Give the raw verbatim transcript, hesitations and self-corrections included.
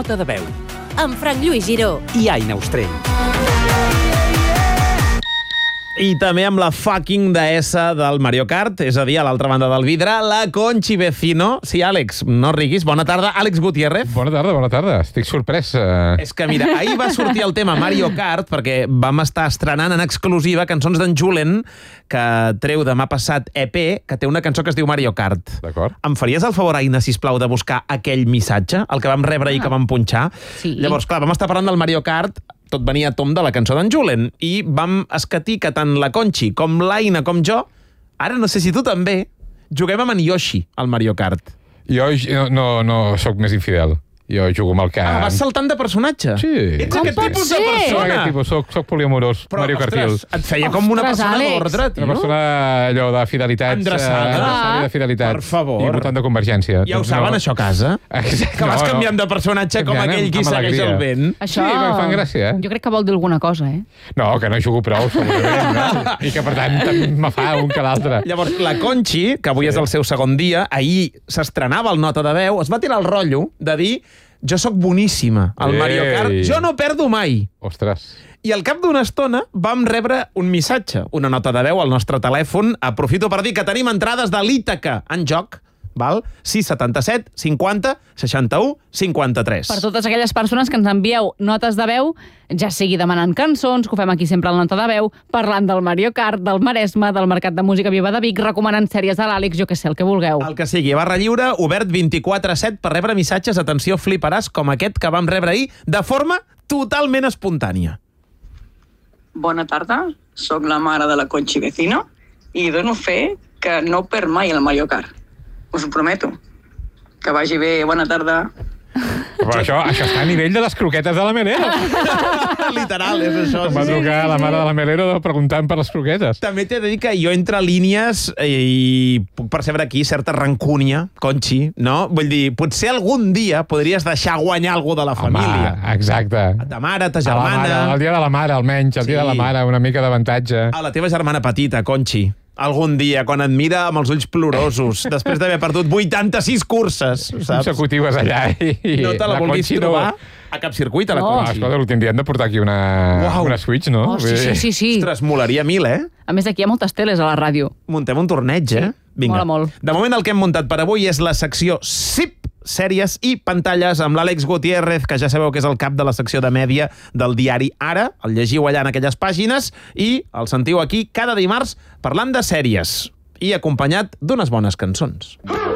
Nota de veu. Amb Frank Lluís Giró. I Aina Ostrell. I també amb la fucking deessa del Mario Kart, és a dir, a l'altra banda del vidre, la Conchi Vecino. Sí, Àlex, no riguis. Bona tarda. Àlex Gutiérrez. Bona tarda, bona tarda. Estic sorprès. Uh... És que, mira, ahir va sortir el tema Mario Kart perquè vam estar estrenant en exclusiva cançons d'en Julen, que treu demà passat E P, que té una cançó que es diu Mario Kart. D'acord. Em faries el favor, Aina, sisplau, de buscar aquell missatge, el que vam rebre ahir que vam punxar? Sí. Llavors, clar, vam estar parlant del Mario Kart, tot venia a tom de la cançó d'en Julen, i vam escatir que tant la Conchi com l'Aina com jo, ara no sé si tu també, juguem amb en Yoshi al Mario Kart. Jo no, no, no sóc més infidel. Jo jugo amb el que... Ah, vas saltant de personatge? Sí. Ets Com aquest pot tipus ser? de Soc persona? aquest tipus, soc, soc poliamorós, Però, Mario Kartil. ostres, et feia com una Ostres, persona Àlex. d'ordre, tio. Una persona allò de fidelitats... Endreçada. eh, endreçada de fidelitat. Per favor. I votant de Convergència. Ja ho saben, això, a casa? Exacte. Que vas No, no. canviant de personatge com Canviant aquell amb- qui amb segueix alegria. el vent. Això... Sí, em fan gràcia, eh? Jo crec que vol dir alguna cosa, eh? No, que no jugo prou, segurament, no? I que, per tant, tant me fa un que l'altre. Llavors, la Conchi, que avui Sí. és el seu segon dia, ahir s'estrenava el Nota de Veu, es va tirar el rotllo de dir jo sóc boníssima al Mario Kart, Ei. jo no perdo mai. Ostres. I al cap d'una estona vam rebre un missatge, una nota de veu al nostre telèfon. Aprofito per dir que tenim entrades de l'Ítaca en joc, val? sis setanta-set cinquanta seixanta-u cinquanta-tres. Per totes aquelles persones que ens envieu notes de veu, ja sigui demanant cançons, que ho fem aquí sempre a la nota de veu, parlant del Mario Kart, del Maresme, del Mercat de Música Viva de Vic, recomanant sèries a l'Àlex, jo que sé, el que vulgueu. El que sigui, barra lliure, obert vint-i-quatre set per rebre missatges, atenció, fliparàs, com aquest que vam rebre ahir, de forma totalment espontània. Bona tarda, sóc la mare de la Conchi Vecino i dono fe que no perd mai el Mario Kart. Us ho prometo. Que vagi bé, bona tarda. Però això, això està a nivell de les croquetes de la Melero. Literal, és això. Em va trucar la mare de la Melero preguntant per les croquetes. També t'he de dir que jo entre línies i puc percebre aquí certa rancúnia, Conchi, no? Vull dir, potser algun dia podries deixar guanyar algú de la família. Home, exacte. A ta mare, ta A la germana... mare, el dia de la mare, almenys, el Sí. dia de la mare, una mica d'avantatge. A la teva germana petita, Conchi. Algun dia, quan et mira amb els ulls plorosos, després d'haver perdut vuitanta-sis curses, saps? Consecutives allà. I No te la, la vulguis Conchi no- trobar a cap circuit, a la No. Ah, Conchi. escolta, tindríem de portar aquí una, Uau. una Switch, no? Oh, sí, sí, sí, sí. Ostres, molaria mil, eh? A més, aquí hi ha moltes teles a la ràdio. Muntem un torneig, eh? mola molt. De moment el que hem muntat per avui és la secció S I P, sèries i pantalles, amb l'Àlex Gutiérrez, que ja sabeu que és el cap de la secció de mèdia del diari Ara. El llegiu allà en aquelles pàgines i el sentiu aquí cada dimarts parlant de sèries i acompanyat d'unes bones cançons.